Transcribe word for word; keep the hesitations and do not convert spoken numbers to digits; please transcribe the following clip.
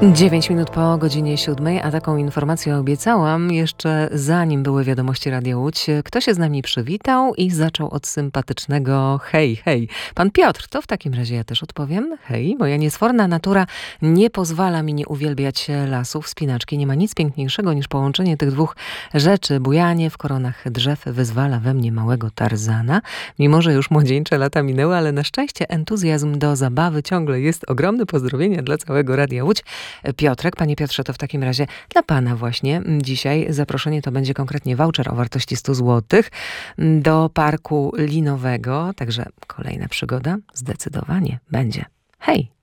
dziewięć minut po godzinie siódmej, a taką informację obiecałam jeszcze zanim były wiadomości Radia Łódź. Kto się z nami przywitał i zaczął od sympatycznego hej, hej. Pan Piotr, to w takim razie ja też odpowiem. Hej, moja niesforna natura nie pozwala mi nie uwielbiać lasów, wspinaczki. Nie ma nic piękniejszego niż połączenie tych dwóch rzeczy. Bujanie w koronach drzew wyzwala we mnie małego Tarzana. Mimo że już młodzieńcze lata minęły, ale na szczęście entuzjazm do zabawy ciągle jest ogromny. Pozdrowienia dla całego Radia Łódź. Piotrek, panie Piotrze, to w takim razie dla pana właśnie dzisiaj zaproszenie to będzie konkretnie voucher o wartości sto złotych do parku linowego, także kolejna przygoda zdecydowanie będzie. Hej!